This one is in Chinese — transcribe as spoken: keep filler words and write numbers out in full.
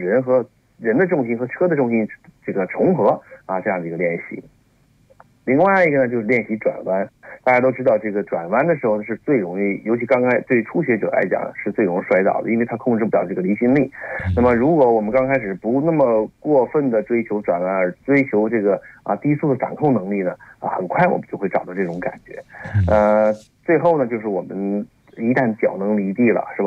人和人的重心和车的重心这个重合啊这样的一个练习。另外一个呢就是练习转弯，大家都知道这个转弯的时候是最容易，尤其刚开对初学者来讲是最容易摔倒的，因为他控制不了这个离心力。那么如果我们刚开始不那么过分的追求转弯，而追求这个啊低速的掌控能力呢，啊很快我们就会找到这种感觉。呃，最后呢就是我们一旦脚能离地了，是吧？